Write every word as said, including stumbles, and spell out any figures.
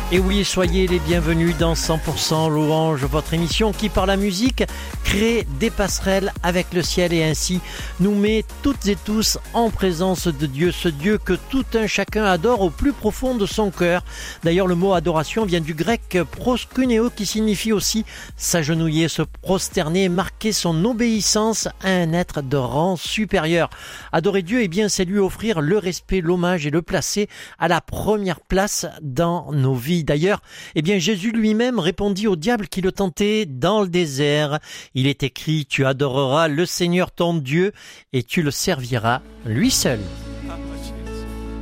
Et oui, soyez les bienvenus dans cent pour cent Louange, votre émission qui, par la musique, crée des passerelles avec le ciel et ainsi nous met toutes et tous en présence de Dieu, ce Dieu que tout un chacun adore au plus profond de son cœur. D'ailleurs, le mot adoration vient du grec proskuneo qui signifie aussi s'agenouiller, se prosterner, marquer son obéissance à un être de rang supérieur. Adorer Dieu, eh bien, c'est lui offrir le respect, l'hommage et le placer à la première place dans nos vies. D'ailleurs, eh bien, Jésus lui-même répondit au diable qui le tentait dans le désert. Il est écrit, tu adoreras le Seigneur ton Dieu et tu le serviras lui seul.